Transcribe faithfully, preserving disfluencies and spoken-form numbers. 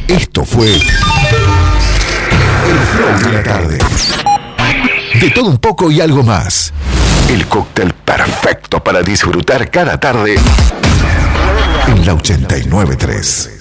Esto fue El Flow de la Tarde. De todo un poco y algo más. El cóctel perfecto para disfrutar cada tarde en la ochenta y nueve punto tres.